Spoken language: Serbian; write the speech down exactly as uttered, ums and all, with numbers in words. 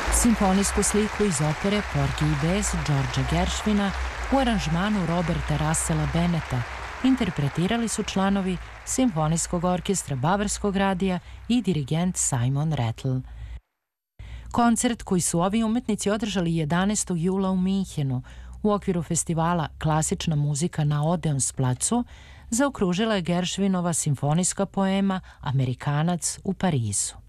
Simfonijsku sliku iz opere Porgy i bes Georgea Gershwina u aranžmanu Roberta Russella Benneta interpretirali su članovi Simfonijskog orkestra Bavarskog radija i dirigent Simon Rattle. Koncert koji su ovi umetnici održali jedanaestog jula u Minhenu u okviru festivala Klasična muzika na Odeonsplacu zaokružila je Gershwinova simfonijska poema Amerikanac u Parizu.